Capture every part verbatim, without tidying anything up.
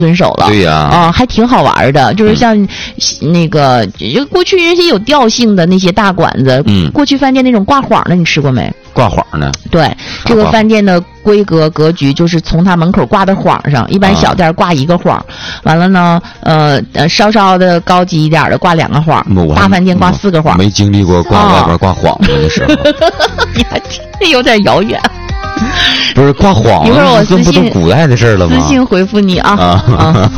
遵守了。 对呀， 啊，还挺好玩的。就是像那个、嗯、过去那些有调性的那些大馆子，嗯，过去饭店那种挂晃的，你吃过没？ 挂晃呢？ 对，这个饭店的规格格局就是从它门口挂的晃上，一般小店挂一个晃，啊、完了呢，呃呃，稍稍的高级一点的挂两个晃，大饭店挂四个晃。 没经历过挂外边挂晃的时候， 你还听着有点遥远。 不是挂晃， 一会儿我私信， 这不都古代的事了吗？ 私信回复你啊。啊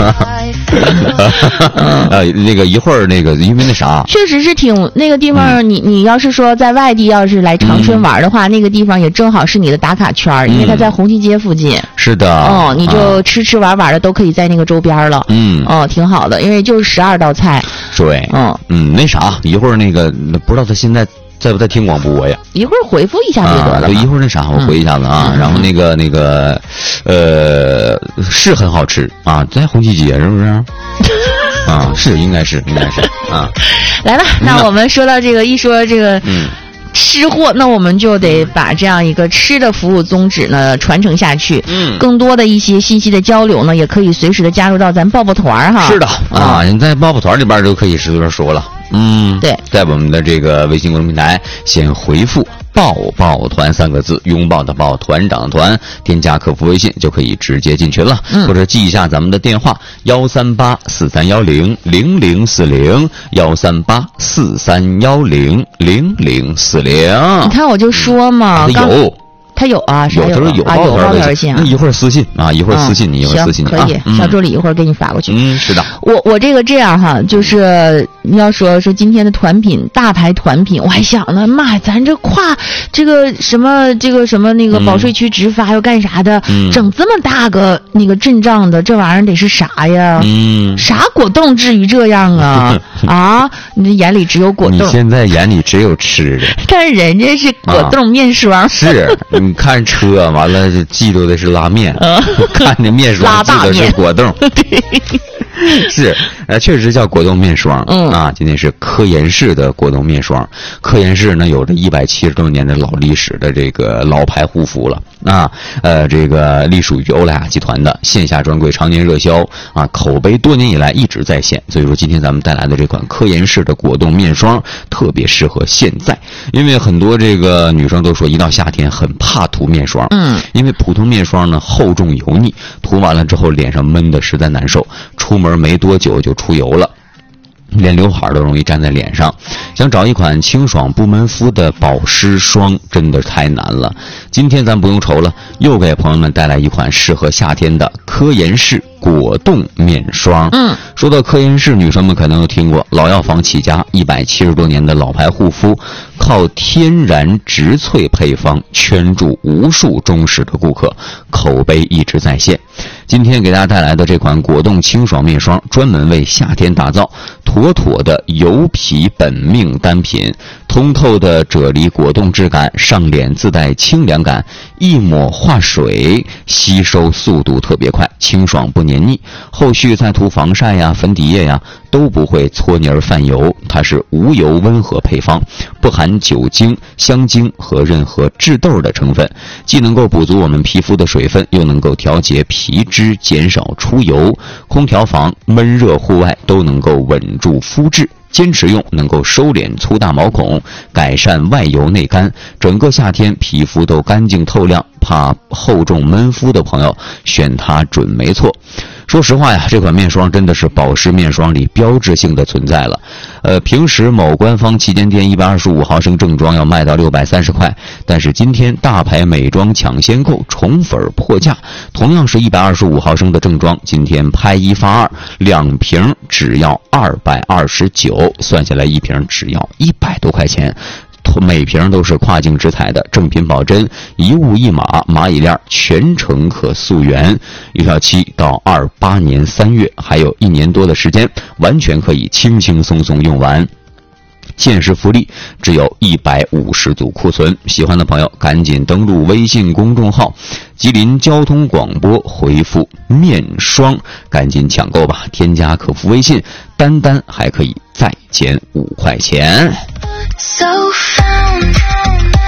呃，那个一会儿那个，因为那啥， 确实是挺那个地方。嗯、你你要是说在外地，要是来长春玩的话，嗯、那个地方也正好是你的打卡圈，因为它在红旗街附近。 是的。 哦、嗯，你就吃吃玩玩的都可以在那个周边了。嗯。哦、嗯，挺好的，因为就是十二道菜。 对。嗯嗯，那啥，一会儿那个不知道他现在。在不在听广播呀？ 一会儿回复一下就得了。 对、啊，一会儿那啥，我回一下子啊。嗯、然后那个那个，呃，是很好吃啊，在红旗街是不是？啊，是应该是应该是啊。 来吧，那我们说到这个，一说这个。嗯。吃货，那我们就得把这样一个吃的服务宗旨呢传承下去。嗯，更多的一些信息的交流呢，也可以随时的加入到咱抱抱团哈。 是的啊，你在抱抱团里边就可以随便说了。嗯， 对， 在我们的这个微信公众平台先回复抱抱团三个字，拥抱的抱，团长的团，添加客服微信就可以直接进群了。嗯，或者记一下咱们的电话幺三八四三幺零零零四零幺三八四三幺零零零四零。 你看我就说嘛， 嗯、有。 他有啊， 有，他说有啊，有抱团微信。 那一会儿私信啊，一会儿私信你，一会儿私信你啊。可以，小助理一会儿给你发过去。 嗯，是的。 我我这个这样哈，就是你要说说今天的团品，大牌团品，我还想呢，妈，咱这跨这个什么这个什么那个保税区执法又干啥的，嗯、整这么大个那个阵仗的，这玩意儿得是啥呀？嗯，啥果冻至于这样啊？啊，你这眼里只有果冻。 你现在眼里只有吃的， 但是人家是果冻面霜。 啊、是。你看车完了，嫉妒的是拉面；嗯、看着面霜，嫉妒的是果冻。 对， 是，呃，确实叫果冻面霜。嗯啊，今天是科颜氏的果冻面霜。科颜氏呢，有着一百七十多年的老历史的这个老牌护肤了。啊，呃，这个隶属于欧莱雅集团的，线下专柜常年热销啊，口碑多年以来一直在线。所以说，今天咱们带来的这款科颜氏的果冻面霜特别适合现在，因为很多这个女生都说，一到夏天很怕涂面霜。嗯，因为普通面霜呢厚重油腻，涂完了之后脸上闷的实在难受，出门没多久就出油了。连刘海都容易粘在脸上，想找一款清爽不闷肤的保湿霜真的太难了。今天咱不用愁了，又给朋友们带来一款适合夏天的科颜氏果冻面霜。嗯，说到科颜氏，女生们可能有听过，老药房起家，一百七十多年的老牌护肤，靠天然植萃配方圈住无数忠实的顾客，口碑一直在线。今天给大家带来的这款果冻清爽面霜，专门为夏天打造，妥妥的油皮本命单品，通透的啫喱果冻质感，上脸自带清凉感，一抹化水，吸收速度特别快，清爽不黏腻，后续再涂防晒呀、粉底液呀都不会搓泥儿泛油。它是无油温和配方，不含酒精、香精和任何致痘的成分，既能够补足我们皮肤的水分，又能够调节皮脂，减少出油。空调房、闷热户外都能够稳住肤质，坚持用能够收敛粗大毛孔，改善外油内干，整个夏天皮肤都干净透亮。怕厚重闷肤的朋友选它准没错。说实话呀，这款面霜真的是保湿面霜里标志性的存在了。呃，平时某官方旗舰店一百二十五毫升正装要卖到六百三十块，但是今天大牌美妆抢先购，宠粉破价，同样是一百二十五毫升的正装，今天拍一发二，两瓶只要二百二十九，算下来一瓶只要一百多块钱。每瓶都是跨境直采的，正品保真，一物一码，蚂蚁链全程可溯源，有效期到二八年三月，还有一年多的时间，完全可以轻轻松松用完。限时福利只有一百五十组库存，喜欢的朋友赶紧登录微信公众号吉林交通广播，回复面霜，赶紧抢购吧！添加客服微信，单单还可以再减五块钱。So found, found, found.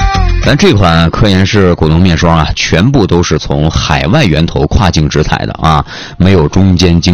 咱这款科颜氏果冻面霜啊，全部都是从海外源头跨境直采的啊，没有中间经